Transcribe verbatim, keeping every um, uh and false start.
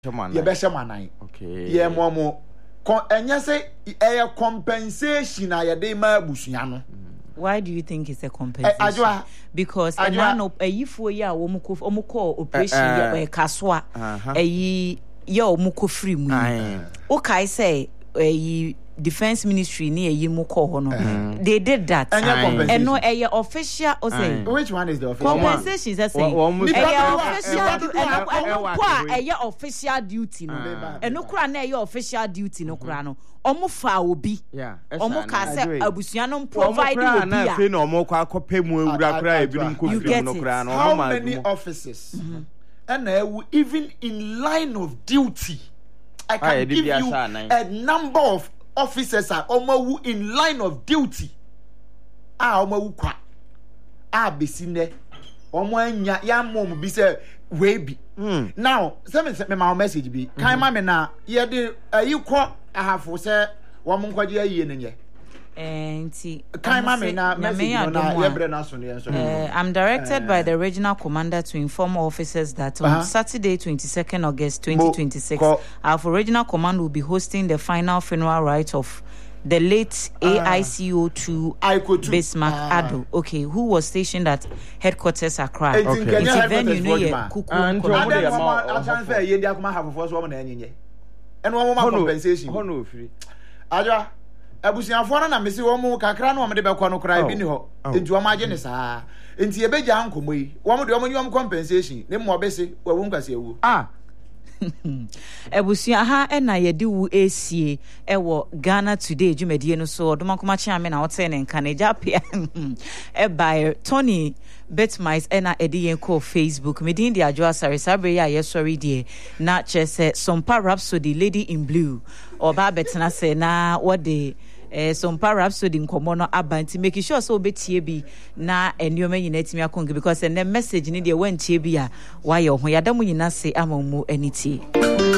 ye be shemanan okay ye momo enya say e compensation a ye dey ma abusua no. Why do you think it's a compensation? Uh, because a man of a yifo ya omuko omuko operation uh, uh, ya kaswa eh ya omuko free mu. Okay say eh defense ministry ni eh muko ho no. They did that. And no eh official or say which one is the official? Compensation is say eh official and eh official duty no. And no kra na eh official duty no kra no. Omo fa obi yeah omo ka say abusua no provide obi na fe no omo kwa akopɛ mu ewura kra ebinim ko firi no kra no how many offices and mm-hmm. even in line of duty I can ah, give you a number of officers are omo in line of duty ah omo wu kwa ah besine omo anya ya mom bi say we bi mm. now send me my message bi kan ma me na ye de ayi kɔ ahafo say wo mo nkwaje ayi nenye enti kan ma me na message no na ye bre na so ne so I'm directed uh, by the regional commander to inform officers that on uh-huh. Saturday twenty-second August twenty twenty-six Mo, our regional command will be hosting the final funeral rites of the late uh, A I C O two Bismarck uh, Ado, okay, who was stationed at headquarters Accra. Okay. It's a venue near Kuku. And I transfer ye dia kuma have for so na enyenye. And one more compensation. Hono free. Aja abusiafo na mesi wo mu kakra na wo de be kwa no kra bi ni ho. Enti wo ma age ne saa. Enti e be gya nkomo yi. Wo mu de wo nyom compensation. Ne mo obese wo wu nkwase ewu. Ah. Ebusia ha ena yedi wu esie ewo Ghana Today dwumadie no so odomankoma chiame na wote ne nka ne japia e by Tony Betmice ena edi yenko Facebook medin di adwo asare sabre ya yesori die na chese Sompa Rhapsody Lady in Blue oba betena se na what the eh Sompa Rhapsody nkomo no abanti make sure so obetie bi na enioma nyina timi akonge because the message ni de wantie bi a why ho yada mu nyina se amamu aniti